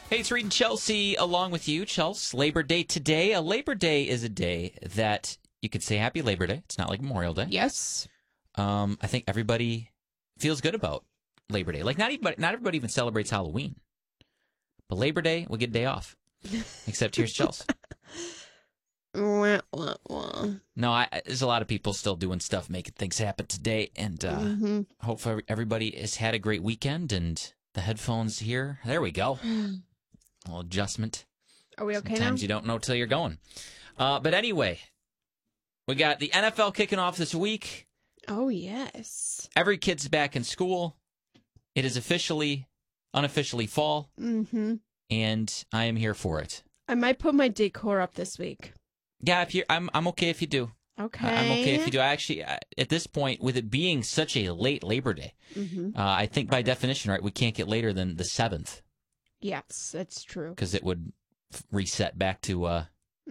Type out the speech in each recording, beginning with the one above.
Hey, it's Reed and Chelsea along with you. Chelsea, Labor Day today. A Labor Day is a day that you could say Happy Labor Day. It's not like Memorial Day. Yes. I think everybody feels good about Labor Day. Like, not everybody even celebrates Halloween. But Labor Day, we get a day off. Except here's Chelsea. Wah, wah, wah. No, there's a lot of people still doing stuff, making things happen today. And hopefully everybody has had a great weekend. And the headphones here. There we go. A little adjustment. Are we okay Sometimes now? you don't know till you're going. But anyway, we got the NFL kicking off this week. Oh, yes. Every kid's back in school. It is unofficially fall. Mm-hmm. And I am here for it. I might put my decor up this week. Yeah, I'm okay if you do. Okay. I'm okay if you do. Actually, at this point, with it being such a late Labor Day, I think by definition, right, we can't get later than the 7th. Yes, that's true. Because it would reset back to.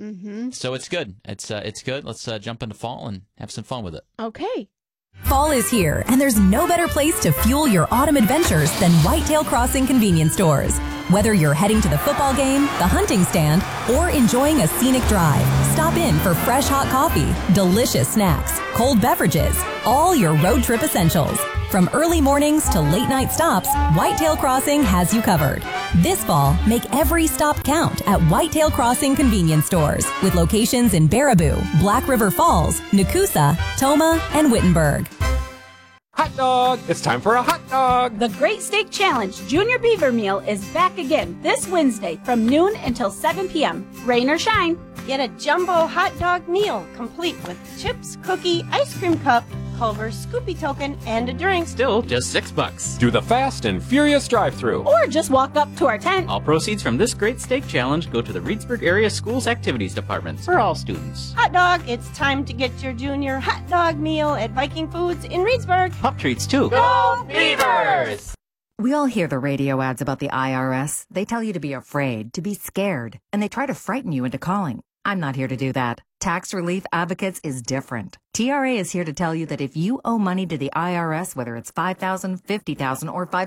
So it's good. It's good. Let's jump into fall and have some fun with it. Okay. Fall is here, and there's no better place to fuel your autumn adventures than Whitetail Crossing convenience stores. Whether you're heading to the football game, the hunting stand, or enjoying a scenic drive, stop in for fresh hot coffee, delicious snacks, cold beverages, all your road trip essentials. From early mornings to late night stops, Whitetail Crossing has you covered. This fall, make every stop count at Whitetail Crossing convenience stores with locations in Baraboo, Black River Falls, Nakusa, Toma, and Wittenberg. Hot dog! It's time for a hot dog! The Great Steak Challenge Junior Beaver Meal is back again this Wednesday from noon until 7 p.m. Rain or shine. Get a jumbo hot dog meal complete with chips, cookie, ice cream cup, Culver's Scoopy token, and a drink. Still just $6. Do the fast and furious drive-thru. Or just walk up to our tent. All proceeds from this Great Steak Challenge go to the Reedsburg Area Schools Activities Department for all students. Hot dog, it's time to get your junior hot dog meal at Viking Foods in Reedsburg. Pup treats too. Go Beavers! We all hear the radio ads about the IRS. They tell you to be afraid, to be scared, and they try to frighten you into calling. I'm not here to do that. Tax Relief Advocates is different. TRA is here to tell you that if you owe money to the IRS, whether it's $5,000, $50,000, or $500,000,